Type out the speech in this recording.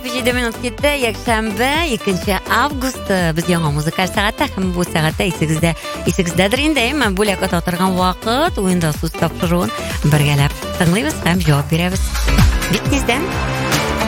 17 minut ketdi. Yakshanba 2 avgust. Biz yangi muzikal soatda ham bu soatda esingizdadir endi. Men bo'lak o'tirgan vaqt o'yinda so'z topshiruv birgalab tinglaymiz ham javob beramiz. Bittizdan